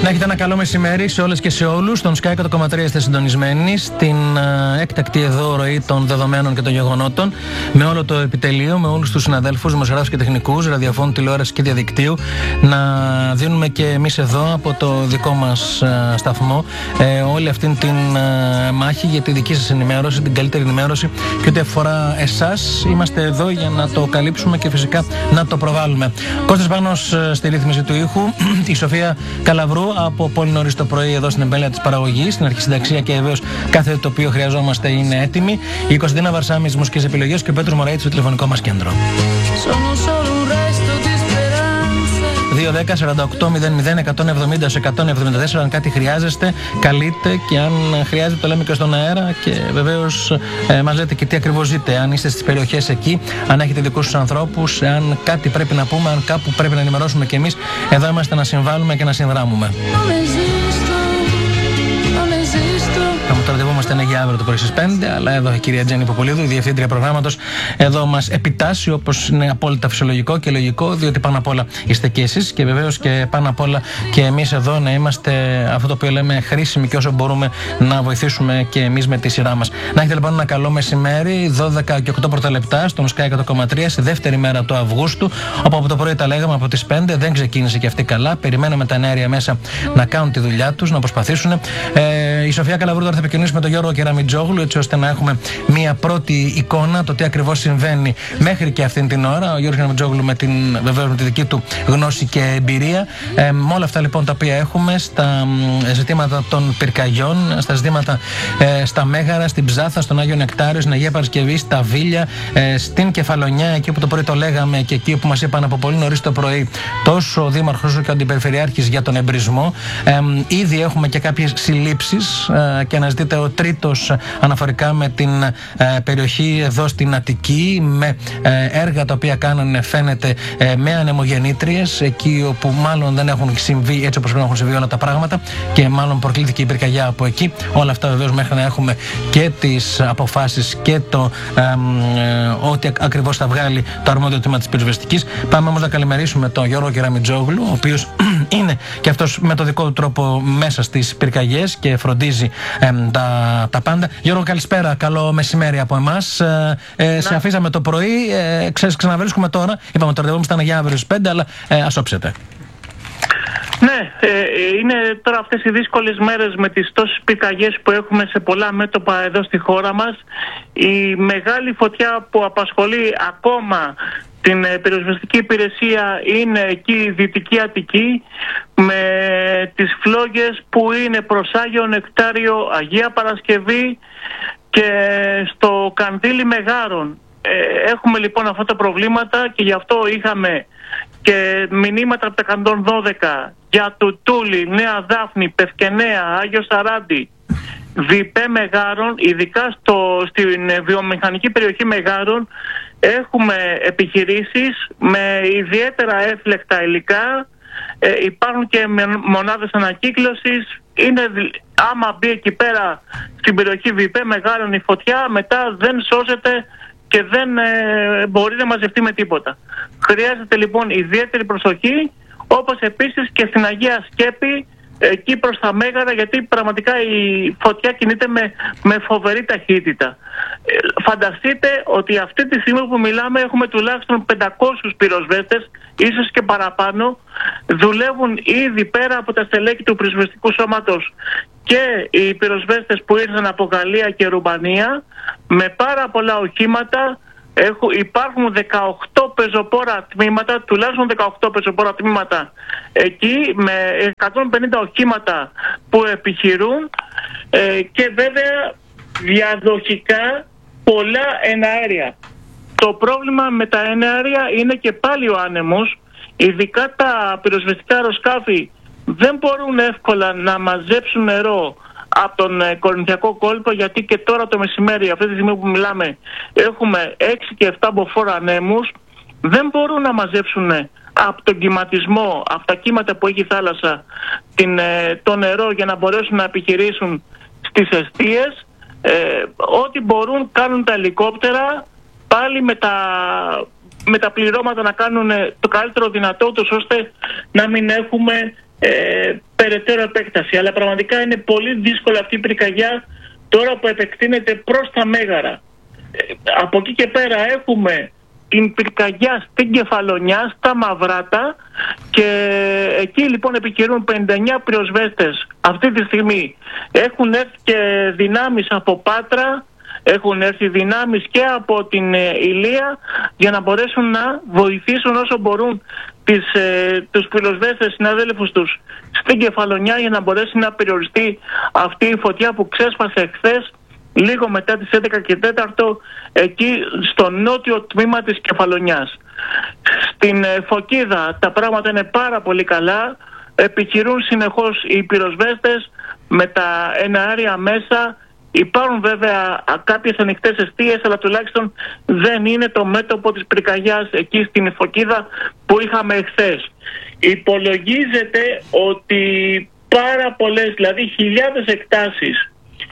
Να έχετε ένα καλό μεσημέρι σε όλες και σε όλους. Στον Sky 100,3 είστε συντονισμένοι στην έκτακτη εδώ ροή των δεδομένων και των γεγονότων, με όλο το επιτελείο, με όλους τους συναδέλφους, δημοσιογράφους και τεχνικούς, ραδιοφώνου, τηλεόραση και διαδικτύου, να δίνουμε και εμείς εδώ από το δικό μας σταθμό όλη αυτή την μάχη για τη δική σας ενημέρωση, την καλύτερη ενημέρωση και ό,τι αφορά εσάς. Είμαστε εδώ για να το καλύψουμε και φυσικά να το προβάλλουμε. Κώστας Πάνος στη ρύθμιση του ήχου, η Σοφία Καλαβρού από πολύ νωρίς το πρωί εδώ στην εμπέλεια της παραγωγής, στην αρχισυνταξία και βεβαίως κάθε το οποίο χρειαζόμαστε είναι έτοιμη. Η Κωνσταντίνα Βαρσάμι στις μουσικές επιλογές και ο Πέτρος Μωραήτης στο τηλεφωνικό μας κέντρο. 2-10-48-00-170-174. Αν κάτι χρειάζεστε, καλείτε, και αν χρειάζεται το λέμε και στον αέρα. Και βεβαίως μας λέτε και τι ακριβώς ζείτε. Αν είστε στις περιοχές εκεί, αν έχετε δικούς τους ανθρώπους, αν κάτι πρέπει να πούμε, αν κάπου πρέπει να ενημερώσουμε κι εμείς, εδώ είμαστε να συμβάλλουμε και να συνδράμουμε. Το ραντεβού μας ήταν για αύριο το πρωί στις 5, αλλά εδώ η κυρία Τζέννη Ποπολίδου, η διευθύντρια προγράμματος, εδώ μας επιτάσσει, όπως είναι απόλυτα φυσιολογικό και λογικό, διότι πάνω απ' όλα είστε και εσείς και βεβαίως και πάνω απ' όλα και εμείς εδώ να είμαστε αυτό το οποίο λέμε χρήσιμοι και όσο μπορούμε να βοηθήσουμε και εμείς με τη σειρά μας. Να έχετε λοιπόν ένα καλό μεσημέρι, 12 και 8 πρώτα λεπτά στον Sky 100,3, στη δεύτερη μέρα του Αυγούστου, όπου από το πρωί τα λέγαμε από τις 5, δεν ξεκίνησε και αυτή καλά. Περιμένουμε τα αέρια μέσα να κάνουν τη δουλειά τους, να προσπαθήσουν. Η Σοφία Καλαβρού θα επικοινωνήσει με τον Γιώργο Κεραμιτζόγλου, έτσι ώστε να έχουμε μία πρώτη εικόνα το τι ακριβώς συμβαίνει μέχρι και αυτήν την ώρα. Ο Γιώργος Κεραμιτζόγλου βεβαίως με τη δική του γνώση και εμπειρία. Με όλα αυτά λοιπόν τα οποία έχουμε στα ζητήματα των πυρκαγιών, στα ζητήματα στα Μέγαρα, στην Ψάθα, στον Άγιο Νεκτάριο, στην Αγία Παρασκευή, στα Βίλια, στην Κεφαλονιά, εκεί που το πρωί το λέγαμε και εκεί που μας είπαν από πολύ νωρίς το πρωί τόσο ο Δήμαρχος όσο και ο Αντιπεριφερειάρχης για τον εμπρισμό. Ήδη έχουμε και κάποιες συλλήψεις και αναζητείται ο τρίτος αναφορικά με την περιοχή εδώ στην Αττική, με έργα τα οποία κάνανε φαίνεται με ανεμογεννήτριες, εκεί όπου μάλλον δεν έχουν συμβεί έτσι όπως πρέπει να έχουν συμβεί όλα τα πράγματα και μάλλον προκλήθηκε η πυρκαγιά από εκεί. Όλα αυτά βεβαίως μέχρι να έχουμε και τις αποφάσεις και το ό,τι ακριβώς θα βγάλει το αρμόδιο τμήμα της πυροσβεστικής. Πάμε όμως να καλημερίσουμε τον Γιώργο Κεραμιτζόγλου, ο οποίος είναι και αυτός με το δικό του τρόπο μέσα στις πυρκαγιές και φροντίζει τα πάντα. Γιώργο, καλησπέρα, καλό μεσημέρι από εμάς. Σε αφήσαμε το πρωί, ξαναβρίσκουμε τώρα. Είπαμε το ραντεβού μας ήταν για αύριο στις 5, αλλά ας όψετε. Ναι, είναι τώρα αυτές οι δύσκολες μέρες με τις τόσες πυρκαγιές που έχουμε σε πολλά μέτωπα εδώ στη χώρα μας. Η μεγάλη φωτιά που απασχολεί ακόμα την πυροσβεστική υπηρεσία είναι εκεί η Δυτική Αττική, με τις φλόγες που είναι προς Άγιο Νεκτάριο, Αγία Παρασκευή και στο Κανδύλι Μεγάρων. Έχουμε λοιπόν αυτά τα προβλήματα και γι' αυτό είχαμε και μηνύματα από τα 112 για Τουτούλη, Νέα Δάφνη, Πευκενέα, Άγιο Σαράντι, Βιπέ Μεγάρων. Ειδικά στην βιομηχανική περιοχή Μεγάρων έχουμε επιχειρήσεις με ιδιαίτερα έφλεκτα υλικά. Υπάρχουν και μονάδες ανακύκλωσης. Άμα μπει εκεί πέρα στην περιοχή Βιπέ Μεγάρων η φωτιά, μετά δεν σώζεται και δεν μπορεί να μαζευτεί με τίποτα. Χρειάζεται λοιπόν ιδιαίτερη προσοχή, όπως επίσης και στην Αγία Σκέπη, εκεί προς τα Μέγαρα, γιατί πραγματικά η φωτιά κινείται με φοβερή ταχύτητα. Φανταστείτε ότι αυτή τη στιγμή που μιλάμε έχουμε τουλάχιστον 500 πυροσβέστες, ίσως και παραπάνω, δουλεύουν ήδη πέρα από τα στελέχη του πυροσβεστικού σώματος και οι πυροσβέστες που ήρθαν από Γαλλία και Ρουμανία με πάρα πολλά οχήματα. Υπάρχουν 18 πεζοπόρα τμήματα, τουλάχιστον 18 πεζοπόρα τμήματα εκεί, με 150 οχήματα που επιχειρούν και βέβαια διαδοχικά πολλά εναέρια. Το πρόβλημα με τα εναέρια είναι και πάλι ο άνεμος. Ειδικά τα πυροσβεστικά αεροσκάφη δεν μπορούν εύκολα να μαζέψουν νερό από τον Κορινθιακό κόλπο, γιατί και τώρα το μεσημέρι, αυτή τη στιγμή που μιλάμε, έχουμε 6 και 7 μποφόρ ανέμους. Δεν μπορούν να μαζέψουν από τον κυματισμό, από τα κύματα που έχει η θάλασσα, το νερό για να μπορέσουν να επιχειρήσουν στις εστίες. Ό,τι μπορούν κάνουν τα ελικόπτερα, πάλι με τα πληρώματα να κάνουν το καλύτερο δυνατό τους, ώστε να μην έχουμε περαιτέρω επέκταση. Αλλά πραγματικά είναι πολύ δύσκολο αυτή η πυρκαγιά τώρα που επεκτείνεται προς τα Μέγαρα. Από εκεί και πέρα έχουμε την πυρκαγιά στην Κεφαλονιά, στα Μαυράτα, και εκεί λοιπόν επιχειρούν 59 πυροσβέστες αυτή τη στιγμή. Έχουν έρθει και δυνάμεις από Πάτρα, έχουν έρθει δυνάμεις και από την Ηλία για να μπορέσουν να βοηθήσουν όσο μπορούν τους πυροσβέστες συναδέλφους τους στην Κεφαλονιά για να μπορέσει να περιοριστεί αυτή η φωτιά που ξέσπασε χθες λίγο μετά τις 11 και 4 εκεί στο νότιο τμήμα της Κεφαλονιάς. Στην Φωκίδα τα πράγματα είναι πάρα πολύ καλά. Επιχειρούν συνεχώς οι πυροσβέστες με τα εναέρια μέσα. Υπάρχουν βέβαια κάποιες ανοιχτές εστίες, αλλά τουλάχιστον δεν είναι το μέτωπο της πυρκαγιάς εκεί στην Φωκίδα που είχαμε εχθές. Υπολογίζεται ότι πάρα πολλές, δηλαδή χιλιάδες εκτάσεις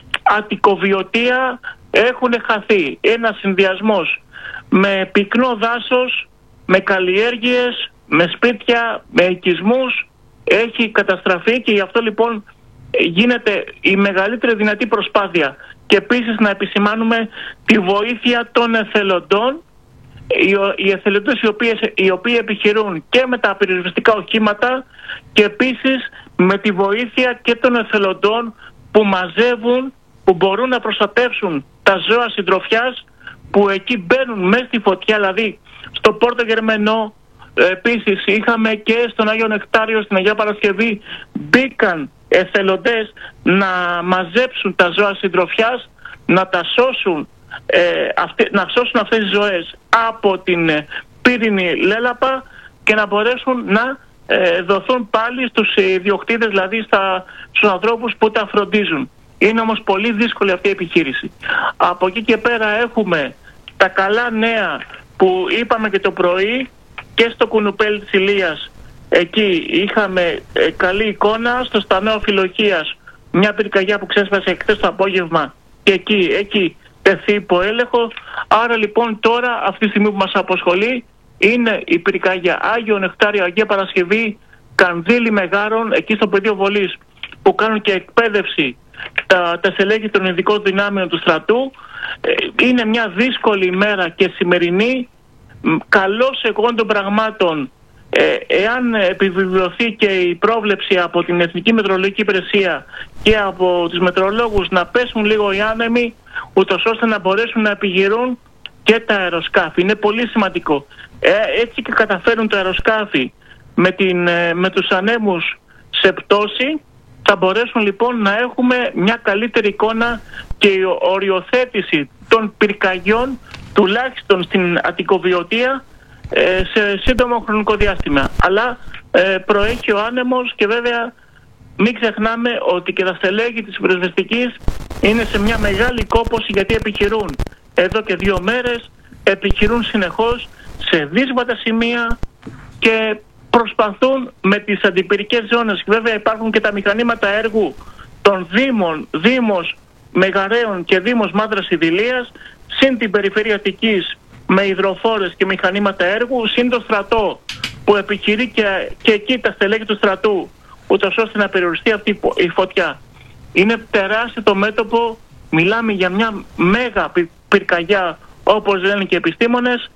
αττικοβιωτία έχουν χαθεί. Ένας συνδυασμός με πυκνό δάσος, με καλλιέργειες, με σπίτια, με οικισμούς έχει καταστραφεί, και γι' αυτό λοιπόν γίνεται η μεγαλύτερη δυνατή προσπάθεια. Και επίσης να επισημάνουμε τη βοήθεια των εθελοντών, οι εθελοντές οι οποίοι επιχειρούν και με τα πυροσβεστικά οχήματα και επίσης με τη βοήθεια και των εθελοντών που μαζεύουν, που μπορούν να προστατεύσουν τα ζώα συντροφιάς που εκεί μπαίνουν μέσα στη φωτιά, δηλαδή στο Πόρτο Γερμενό. Επίσης είχαμε και στον Άγιο Νεκτάριο, στην Αγία Παρασκευή, μπήκαν εθελοντές να μαζέψουν τα ζώα συντροφιάς, να τα σώσουν, να σώσουν αυτές τις ζωές από την πύρινη λέλαπα και να μπορέσουν να δοθούν πάλι στους ιδιοκτήτες, δηλαδή στους ανθρώπους που τα φροντίζουν. Είναι όμως πολύ δύσκολη αυτή η επιχείρηση. Από εκεί και πέρα έχουμε τα καλά νέα που είπαμε και το πρωί, και στο κουνουπέλι της Ηλίας. Εκεί είχαμε καλή εικόνα, στο Στανό Φιλοχίας μια πυρκαγιά που ξέσπασε χθες το απόγευμα, και εκεί τεθεί υπό έλεγχο. Άρα λοιπόν τώρα αυτή τη στιγμή που μας αποσχολεί είναι η πυρκαγιά Άγιο Νεκτάριο, Αγία Παρασκευή, Κανδύλη Μεγάρων, εκεί στο πεδίο βολής που κάνουν και εκπαίδευση τα στελέχη των ειδικών δυνάμεων του στρατού. Είναι μια δύσκολη ημέρα και σημερινή. Καλώς εγώ των πραγμάτων, εάν επιβεβαιωθεί και η πρόβλεψη από την Εθνική Μετεωρολογική Υπηρεσία και από τους μετεωρολόγους να πέσουν λίγο οι άνεμοι, ούτως ώστε να μπορέσουν να επιχειρούν και τα αεροσκάφη. Είναι πολύ σημαντικό. Έτσι και καταφέρουν τα αεροσκάφη με τους ανέμους σε πτώση, θα μπορέσουν λοιπόν να έχουμε μια καλύτερη εικόνα και η οριοθέτηση των πυρκαγιών, τουλάχιστον στην Αττικοβιωτία, σε σύντομο χρονικό διάστημα. Αλλά προέχει ο άνεμος, και βέβαια μην ξεχνάμε ότι και τα στελέχη της πυροσβεστικής είναι σε μια μεγάλη κόπωση, γιατί επιχειρούν εδώ και 2 μέρες, επιχειρούν συνεχώς σε δύσβατα σημεία και προσπαθούν με τις αντιπυρικές ζώνες. Βέβαια υπάρχουν και τα μηχανήματα έργου των Δήμων, Δήμος Μεγαρέων και Δήμος Μάνδρας Ιδηλίας, συν την περιφέρεια Αττικής με υδροφόρες και μηχανήματα έργου, συν το στρατό που επιχειρεί και εκεί τα στελέχη του στρατού, ούτως ώστε να περιοριστεί αυτή η φωτιά. Είναι τεράστιο το μέτωπο, μιλάμε για μια μέγα πυρκαγιά, όπως λένε και οι επιστήμονες.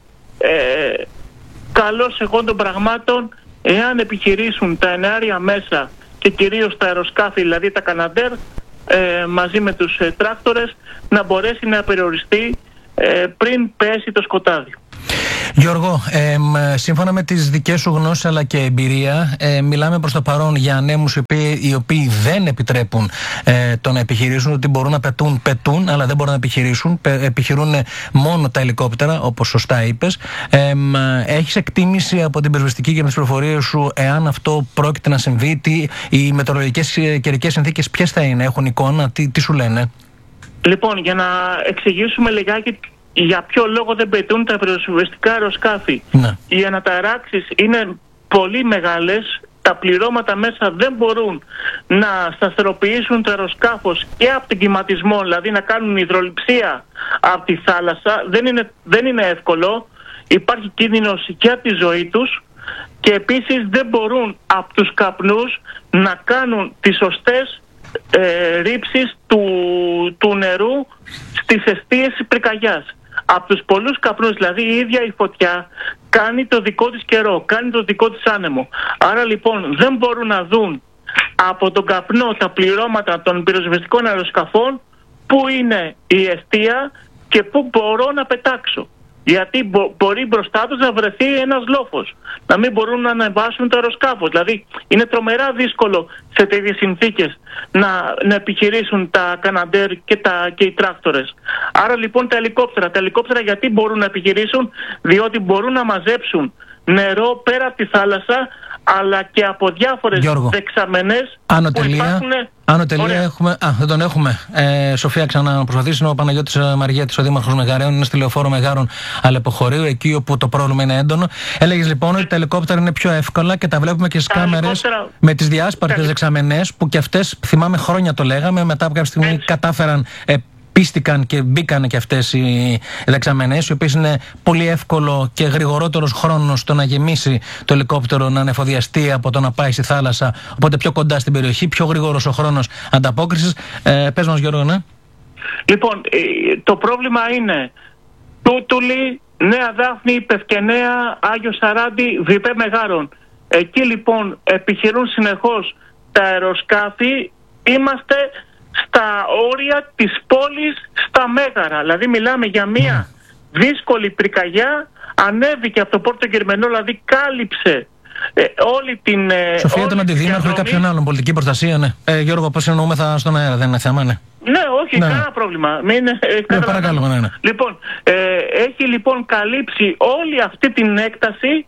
Καλώς εγώ των πραγμάτων, εάν επιχειρήσουν τα εναέρια μέσα και κυρίως τα αεροσκάφη, δηλαδή τα Καναντέρ, μαζί με τους τράκτορες, να μπορέσει να περιοριστεί πριν πέσει το σκοτάδι. Γιώργο, σύμφωνα με τις δικές σου γνώσεις αλλά και εμπειρία, μιλάμε προς το παρόν για ανέμους οι οποίοι δεν επιτρέπουν το να επιχειρήσουν, ότι μπορούν να πετούν, αλλά δεν μπορούν να επιχειρήσουν. Επιχειρούν μόνο τα ελικόπτερα, όπως σωστά είπες. Έχεις εκτίμηση από την πυροσβεστική και με τις πληροφορίες σου, εάν αυτό πρόκειται να συμβεί, οι μετεωρολογικές καιρικές συνθήκες ποιες θα είναι, έχουν εικόνα, τι σου λένε? Λοιπόν, για να εξηγήσουμε λιγάκι για ποιο λόγο δεν πετούν τα πυροσβεστικά αεροσκάφη. Ναι. Οι αναταράξεις είναι πολύ μεγάλες, τα πληρώματα μέσα δεν μπορούν να σταθεροποιήσουν το αεροσκάφος και από τον κυματισμό, δηλαδή να κάνουν υδρολειψία από τη θάλασσα. Δεν είναι εύκολο, υπάρχει κίνδυνος και από τη ζωή τους, και επίσης δεν μπορούν από τους καπνούς να κάνουν τις σωστές ρήψεις του νερού στις εστίες πυρκαγιάς. Από τους πολλούς καπνούς, δηλαδή η ίδια η φωτιά κάνει το δικό της καιρό, κάνει το δικό της άνεμο. Άρα λοιπόν δεν μπορούν να δουν από τον καπνό τα πληρώματα των πυροσβεστικών αεροσκαφών πού είναι η εστία και πού μπορώ να πετάξω. Γιατί μπορεί μπροστά τους να βρεθεί ένας λόφος, να μην μπορούν να ανεβάσουν το αεροσκάφος. Δηλαδή είναι τρομερά δύσκολο σε τέτοιες συνθήκες να επιχειρήσουν τα καναντέρ και οι τράκτορες. Άρα λοιπόν τα ελικόπτερα γιατί μπορούν να επιχειρήσουν? Διότι μπορούν να μαζέψουν νερό πέρα από τη θάλασσα, αλλά και από διάφορες δεξαμενές που υπάρχουν. Άνω τελεία έχουμε. Δεν τον έχουμε. Σοφία, ξαναπροσπαθήσει. Ο Παναγιώτης Μαργέτης, ο Δήμαρχος Μεγαρέων, είναι στη Λεωφόρο Μεγάρων Αλεποχωρίου, εκεί όπου το πρόβλημα είναι έντονο. Έλεγες λοιπόν ότι τα ελικόπτερα είναι πιο εύκολα και τα βλέπουμε και στις κάμερες με τις διάσπαρτες δεξαμενές, που και αυτές, θυμάμαι χρόνια το λέγαμε, μετά από κάποια στιγμή κατάφεραν. Πίστηκαν και μπήκαν και αυτές οι δεξαμενές, οι οποίες είναι πολύ εύκολο και γρηγορότερος χρόνος το να γεμίσει το ελικόπτερο, να ανεφοδιαστεί από το να πάει στη θάλασσα. Οπότε πιο κοντά στην περιοχή, πιο γρήγορος ο χρόνος ανταπόκρισης. Πες μας, Γιώργο, ναι. Λοιπόν, το πρόβλημα είναι Τούτουλη, Νέα Δάφνη, Πευκενέα, Άγιο Σαράντι, Βιπέ Μεγάρων. Εκεί λοιπόν επιχειρούν συνεχώς τα αεροσκάφη. Είμαστε στα όρια της πόλης στα Μέγαρα. Δηλαδή μιλάμε για μια δύσκολη πυρκαγιά. Ανέβηκε από το Πόρτο Γερμενό, δηλαδή κάλυψε όλη την. Σοφία, τον αντιδήμαρχο ή κάποιον άλλον, πολιτική προστασία, ναι. Γιώργο, πώς εννοούμεθα στον αέρα, δεν είναι θέμα, ναι. Ναι, όχι, κανένα πρόβλημα. Παρακαλώ, ναι. Λοιπόν, έχει λοιπόν καλύψει όλη αυτή την έκταση.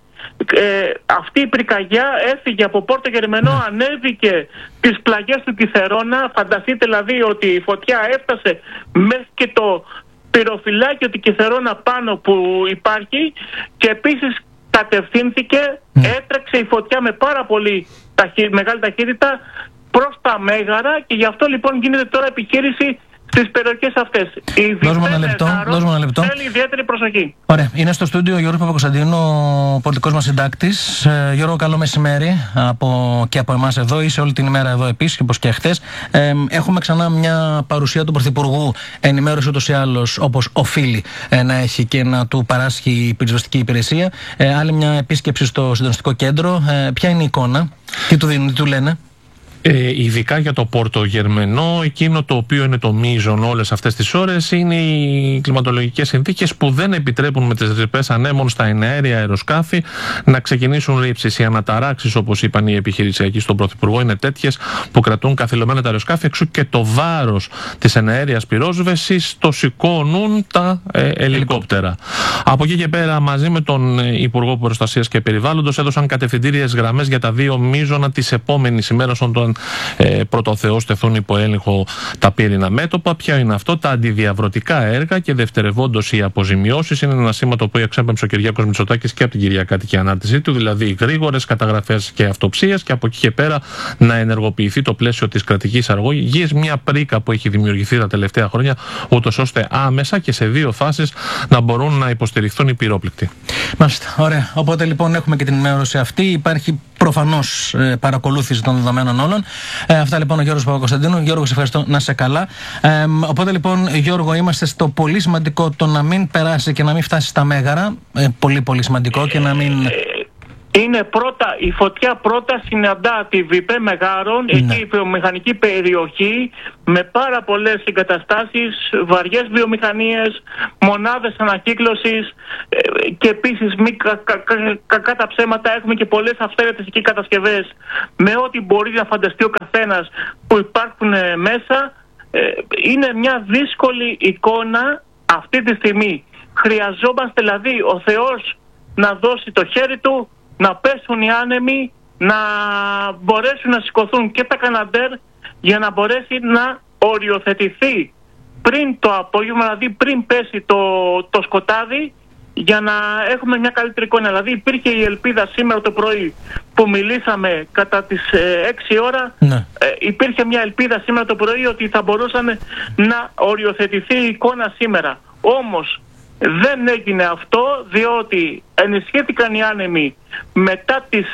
Αυτή η πυρκαγιά έφυγε από Πόρτο Γερμενό, ανέβηκε τις πλαγιές του Κιθερώνα. Φανταστείτε δηλαδή ότι η φωτιά έφτασε μέχρι και το πυροφυλάκιο του Κιθερώνα πάνω που υπάρχει, και επίσης κατευθύνθηκε, έτρεξε η φωτιά με πάρα πολύ μεγάλη ταχύτητα προς τα Μέγαρα, και γι' αυτό λοιπόν γίνεται τώρα επιχείρηση στις περιοχές αυτές. Δώσουμε ένα λεπτό. Θέλει ιδιαίτερη προσοχή. Ωραία. Είναι στο στούντιο ο Γιώργος Παπακοσταντίνου, ο πολιτικός μας συντάκτης. Γιώργο, καλό μεσημέρι και από εμάς εδώ. Είσαι όλη την ημέρα εδώ επίσης, όπως και χτες. Έχουμε ξανά μια παρουσία του Πρωθυπουργού, ενημέρωση ούτως ή άλλως όπως οφείλει να έχει και να του παράσχει η πυροσβεστική υπηρεσία. Άλλη μια επίσκεψη στο συντονιστικό κέντρο. Ποια είναι η εικόνα, τι του δίνουν, τι του λένε? Ειδικά για το Πόρτο Γερμενό, εκείνο το οποίο είναι το μείζον όλες αυτές τις ώρες είναι οι κλιματολογικές συνθήκες που δεν επιτρέπουν με τις ρηπές ανέμων στα εναέρια αεροσκάφη να ξεκινήσουν ρήψεις. Οι αναταράξεις, όπως είπαν οι επιχειρησιακοί στον Πρωθυπουργό, είναι τέτοιες που κρατούν καθυλωμένα τα αεροσκάφη, εξού και το βάρος της εναέριας πυρόσβεσης το σηκώνουν τα ελικόπτερα. Από εκεί και πέρα, μαζί με τον Υπουργό Προστασίας και Περιβάλλοντος, έδωσαν κατευθυντήριες γραμμές για τα δύο μείζωνα της επόμενης ημέρας, όταν πρώτο ο Θεός τεθούν υπό έλεγχο τα πύρινα μέτωπα. Ποια είναι αυτό? Τα αντιδιαβρωτικά έργα και δευτερευόντως οι αποζημιώσεις. Είναι ένα σήμα το οποίο εξέπεμψε ο Κυριάκος Μητσοτάκης και από την Κυριακάτικη ανάρτησή του, δηλαδή γρήγορες καταγραφές και αυτοψίες, και από εκεί και πέρα να ενεργοποιηθεί το πλαίσιο της κρατικής αρρωγής, μια πρίκα που έχει δημιουργηθεί τα τελευταία χρόνια, ούτως ώστε άμεσα και σε δύο φάσεις να μπορούν να υποστηριχθούν οι πυρόπληκτοι. Μάλιστα, ωραία. Οπότε λοιπόν έχουμε και την ενημέρωση αυτή. Υπάρχει προφανώς παρακολούθηση των δεδομένων όλων. Αυτά λοιπόν ο Γιώργος Παπακοσταντίνου. Γιώργο, σε ευχαριστώ, να είσαι καλά. Οπότε λοιπόν, Γιώργο, είμαστε στο πολύ σημαντικό το να μην περάσει και να μην φτάσει στα Μέγαρα. Πολύ πολύ σημαντικό, και να μην. Είναι η φωτιά πρώτα συναντά τη Βιπέ Μεγάρων, εκεί η βιομηχανική περιοχή, με πάρα πολλές εγκαταστάσεις, βαριές βιομηχανίες, μονάδες ανακύκλωσης, και επίσης κακά τα ψέματα, έχουμε και πολλές αυθαίρετες εκεί κατασκευές με ό,τι μπορεί να φανταστεί ο καθένας που υπάρχουν μέσα. Είναι μια δύσκολη εικόνα αυτή τη στιγμή. Χρειαζόμαστε δηλαδή ο Θεός να δώσει το χέρι του, να πέσουν οι άνεμοι, να μπορέσουν να σηκωθούν και τα καναντέρ, για να μπορέσει να οριοθετηθεί πριν το απόγευμα, δηλαδή πριν πέσει το σκοτάδι, για να έχουμε μια καλύτερη εικόνα. Δηλαδή υπήρχε η ελπίδα σήμερα το πρωί που μιλήσαμε κατά τις 6 ώρα, υπήρχε μια ελπίδα σήμερα το πρωί ότι θα μπορούσαν να οριοθετηθεί η εικόνα σήμερα. Όμως Δεν έγινε αυτό, διότι ενισχύθηκαν οι άνεμοι μετά τις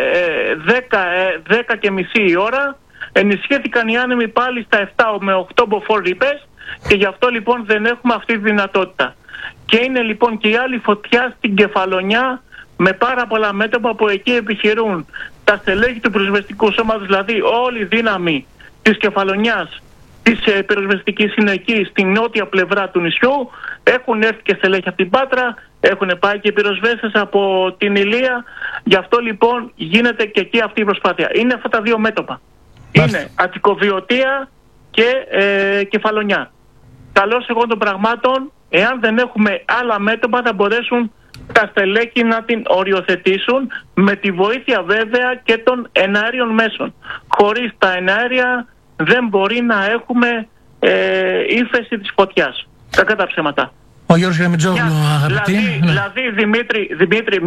10 και μισή η ώρα, ενισχύθηκαν οι άνεμοι πάλι στα 7 με 8 μποφόρ ρήπες και γι' αυτό λοιπόν δεν έχουμε αυτή τη δυνατότητα. Και είναι λοιπόν και η άλλη φωτιά στην Κεφαλονιά με πάρα πολλά μέτωπα που εκεί επιχειρούν τα στελέχη του πυροσβεστικού σώματος, δηλαδή όλη η δύναμη της Κεφαλονιάς, της πυροσβεστικής είναι εκεί στην νότια πλευρά του νησιού. Έχουν έρθει και στελέχη από την Πάτρα, έχουν πάει και πυροσβέστες από την Ηλία. Γι' αυτό λοιπόν γίνεται και εκεί αυτή η προσπάθεια. Είναι αυτά τα δύο μέτωπα. Είναι Αττικοβιωτία και Κεφαλονιά. Καλώς εγώ των πραγμάτων, εάν δεν έχουμε άλλα μέτωπα θα μπορέσουν τα στελέχη να την οριοθετήσουν με τη βοήθεια βέβαια και των εναέριων μέσων. Χωρίς τα εναέρια δεν μπορεί να έχουμε ύφεση της φωτιάς. Κακά τα ψέματα. Ο Γιώργος Γραμμιτζόγλου, αγαπητή. Δηλαδή Δημήτρη,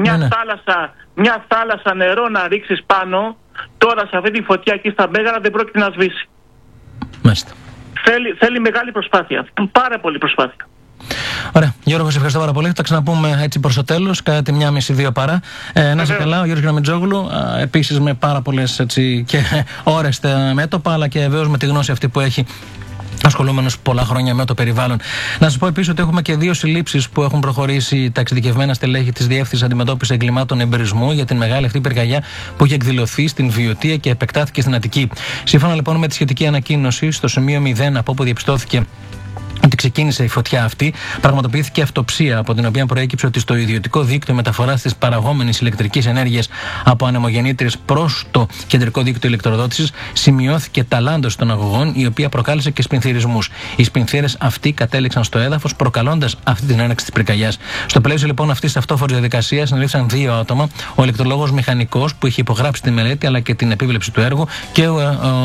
μια θάλασσα νερό να ρίξεις πάνω, τώρα σε αυτή τη φωτιά εκεί στα Μέγαρα δεν πρόκειται να σβήσει. Μάλιστα. Θέλει μεγάλη προσπάθεια. Πάρα πολύ προσπάθεια. Ωραία. Γιώργο, σε ευχαριστώ πάρα πολύ. Θα ξαναπούμε έτσι προς το τέλος, κατά τη 1:30-2 παρά. Να είσαι καλά, ο Γιώργος Γραμμιτζόγλου. Επίσης με πάρα πολλές και ώρες μέτωπα, αλλά και βεβαίως με τη γνώση αυτή που έχει, ασχολούμενος πολλά χρόνια με το περιβάλλον. Να σας πω επίσης ότι έχουμε και 2 συλλήψεις που έχουν προχωρήσει τα εξειδικευμένα στελέχη της Διεύθυνσης Αντιμετώπισης Εγκλημάτων Εμπειρισμού για την μεγάλη αυτή πυρκαγιά που έχει εκδηλωθεί στην Βιωτία και επεκτάθηκε στην Αττική. Σύμφωνα λοιπόν με τη σχετική ανακοίνωση, στο σημείο 0 από όπου διαπιστώθηκε ότι ξεκίνησε η φωτιά αυτή, πραγματοποιήθηκε αυτοψία, από την οποία προέκυψε ότι στο ιδιωτικό δίκτυο μεταφοράς της παραγόμενης ηλεκτρικής ενέργειας από ανεμογεννήτριες προς το κεντρικό δίκτυο ηλεκτροδότησης σημειώθηκε ταλάντωση των αγωγών, η οποία προκάλεσε και σπινθυρισμούς. Οι σπινθύρες αυτοί κατέληξαν στο έδαφος, προκαλώντας αυτή την έναρξη της πυρκαγιάς. Στο πλαίσιο λοιπόν αυτής της αυτόφορης διαδικασίας συνελήφθησαν 2 άτομα, ο ηλεκτρολόγος μηχανικός που είχε υπογράψει τη μελέτη αλλά και την επίβλεψη του έργου και ο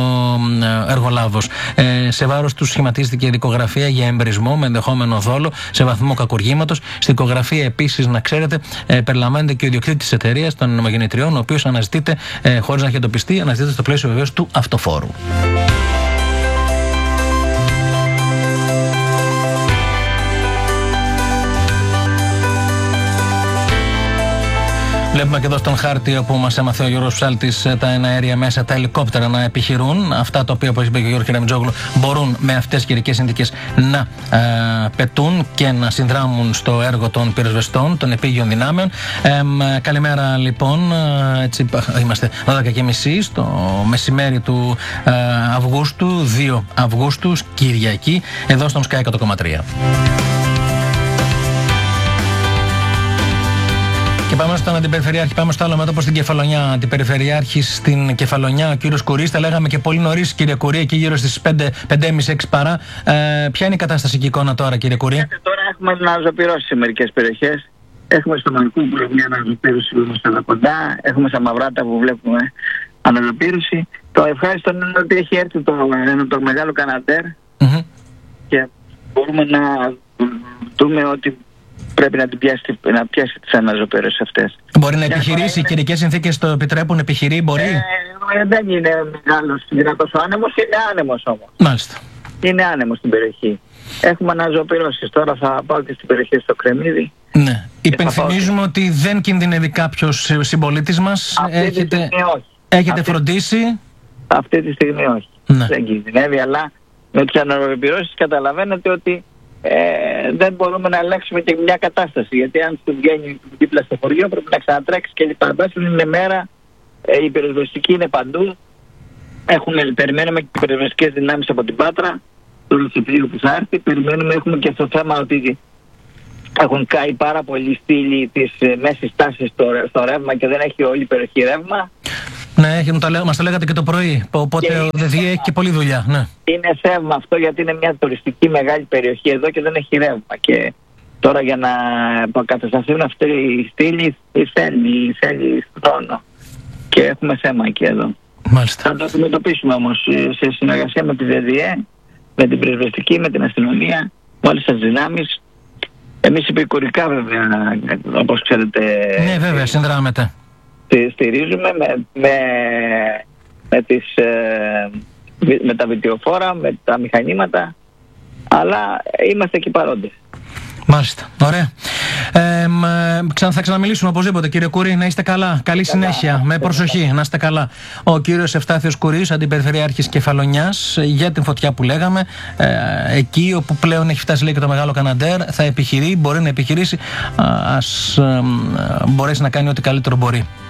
εργολάβος. Σε βάρος του σχηματίστηκε η δικογραφία για εμπρισμό με ενδεχόμενο δόλο σε βαθμό κακουργήματος. Στη δικογραφία επίσης, να ξέρετε, περιλαμβάνεται και ο ιδιοκτήτης της εταιρείας των ανεμογεννητριών, ο οποίος αναζητείται, χωρίς να έχει εντοπιστεί, αναζητείται στο πλαίσιο βεβαίως του αυτοφόρου. Βλέπουμε και εδώ στον χάρτη όπου μας έμαθε ο Γιώργος Ψάλτης τα εναέρια μέσα, τα ελικόπτερα να επιχειρούν. Αυτά τα οποία, όπως είπε και ο Γιώργος Γραμμιτζόγλου, μπορούν με αυτές τις καιρικές συνθήκες να πετούν και να συνδράμουν στο έργο των πυροσβεστών, των επίγειων δυνάμεων. Καλημέρα λοιπόν, έτσι, είμαστε 12:30 στο μεσημέρι του Αυγούστου, 2 Αυγούστου, Κυριακή, εδώ στον Sky 100,3. Και πάμε στον Αντιπεριφερειάρχη, πάμε στο άλλο μέτωπο, στην Κεφαλονιά. Αντιπεριφερειάρχη στην Κεφαλονιά, ο κύριος Κουρής. Τα λέγαμε και πολύ νωρίς, κύριε Κουρή, εκεί γύρω στις 5:30-6 παρά. Ποια είναι η κατάσταση και εικόνα τώρα, κύριε Κουρή? Τώρα έχουμε αναζωπυρώσει σε μερικές περιοχές. Έχουμε στο Μαρκούπολο μια αναζωπήρωση που είμαστε κοντά. Έχουμε στα Μαυράτα που βλέπουμε αναζωπήρωση. Το ευχάριστο είναι ότι έχει έρθει το μεγάλο Καναντέρ και μπορούμε να δούμε ότι πρέπει να πιάσει τις αναζωπήρωσες αυτές. Μπορεί να επιχειρήσει, οι καιρικές συνθήκες το επιτρέπουν, επιχειρεί, μπορεί? Δεν είναι μεγάλος δυνατός ο άνεμος, είναι άνεμος όμως. Μάλιστα. Είναι άνεμος στην περιοχή. Έχουμε αναζωπυρώσεις. Τώρα θα πάω και στην περιοχή στο Κρεμμύδι. Ναι. Υπενθυμίζουμε ότι δεν κινδυνεύει κάποιος συμπολίτης μας. Έχετε φροντίσει? Αυτή τη στιγμή όχι. Ναι. Δεν κινδυνεύει, αλλά με τις αναζωπυρώσεις καταλαβαίνετε ότι δεν μπορούμε να ελέγξουμε και μια κατάσταση. Γιατί αν σου βγαίνει δίπλα στο χωριό πρέπει να ξανατρέξει και λοιπά. Είναι μέρα, η πυροσβεστική είναι παντού. Περιμένουμε και πυροσβεστικές δυνάμεις από την Πάτρα, το Λουτσιπλίου που θα έρθει. Περιμένουμε, έχουμε και στο θέμα ότι έχουν καεί πάρα πολλοί στήλοι της μέσης τάσης στο ρεύμα και δεν έχει όλη η περιοχή ρεύμα. Ναι, μας το λέγατε και το πρωί, οπότε έχει και πολλή δουλειά. Ναι. Είναι θέμα αυτό, γιατί είναι μια τουριστική μεγάλη περιοχή εδώ και δεν έχει ρεύμα. Και τώρα για να αποκατασταθούν αυτοί οι στήλοι θέλει χρόνο. Και έχουμε θέμα και εδώ. Μάλιστα. Θα το αντιμετωπίσουμε όμως σε συνεργασία με τη ΔΔΕ, με την πυροσβεστική, με την αστυνομία, με όλες τις δυνάμεις. Εμείς επικουρικά βέβαια, όπως ξέρετε. Ναι, βέβαια, συνδράμετε. Στηρίζουμε με τα βιτιοφόρα, με τα μηχανήματα, αλλά είμαστε εκεί παρόντες. Μάλιστα. Ωραία. Θα ξαναμιλήσουμε οπωσδήποτε, κύριε Κούρη. Να είστε καλά. Καλή συνέχεια. Με προσοχή. Να είστε καλά. Ο κύριος Ευστάθιος Κουρής, Αντιπεριφερειάρχης Κεφαλονιάς, για την φωτιά που λέγαμε. Εκεί όπου πλέον έχει φτάσει, λέει, και το Μεγάλο Καναντέρ, θα επιχειρεί, μπορεί να επιχειρήσει. Ας μπορέσει να κάνει ό,τι καλύτερο μπορεί.